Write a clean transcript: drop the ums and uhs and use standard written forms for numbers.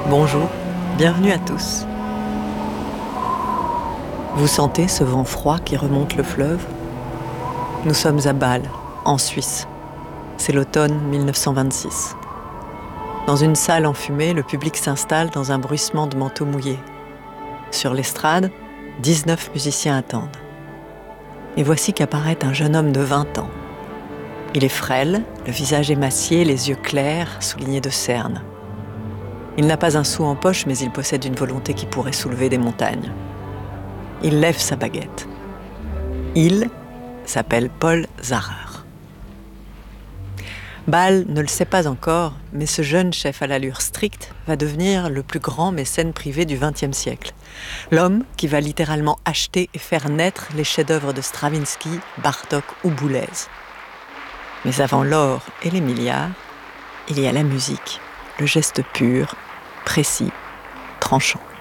Bonjour, bienvenue à tous. Vous sentez ce vent froid qui remonte le fleuve ? Nous sommes à Bâle, en Suisse. C'est l'automne 1926. Dans une salle enfumée, le public s'installe dans un bruissement de manteaux mouillés. Sur l'estrade, 19 musiciens attendent. Et voici qu'apparaît un jeune homme de 20 ans. Il est frêle, le visage émacié, les yeux clairs, soulignés de cernes. Il n'a pas un sou en poche, mais il possède une volonté qui pourrait soulever des montagnes. Il lève sa baguette. Il s'appelle Paul Zarer. Bâle ne le sait pas encore, mais ce jeune chef à l'allure stricte va devenir le plus grand mécène privé du XXe siècle. L'homme qui va littéralement acheter et faire naître les chefs-d'œuvre de Stravinsky, Bartók ou Boulez. Mais avant l'or et les milliards, il y a la musique, le geste pur, précis, tranchant.